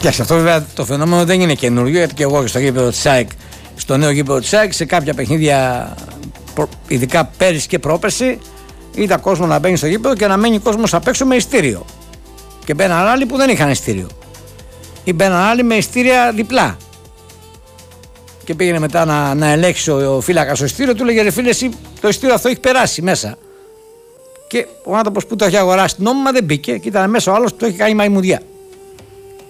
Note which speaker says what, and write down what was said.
Speaker 1: Και σε αυτό βέβαια το φαινόμενο δεν είναι καινούριο, γιατί και εγώ στο γήπεδο της ΑΕΚ, στο νέο γήπεδο της ΑΕΚ, σε κάποια παιχνίδια, ειδικά πέρυσι και πρόπερσι, είδα κόσμο να μπαίνει στο γήπεδο και να μένει κόσμος απ' έξω με ειστήριο. Και μπαίναν άλλοι που δεν είχαν ειστήριο. Ή μπαίναν άλλοι με ειστήρια διπλά. Και πήγαινε μετά να ελέγξει ο φύλακας το ειστήριο, του λέγε ρε φίλε, εσύ το ειστήριο αυτό έχει περάσει μέσα. Και ο άνθρωπος που το έχει αγοράσει νόμιμα δεν μπήκε και ήταν μέσα ο άλλος που το έχει κάνει μαϊμουδιά.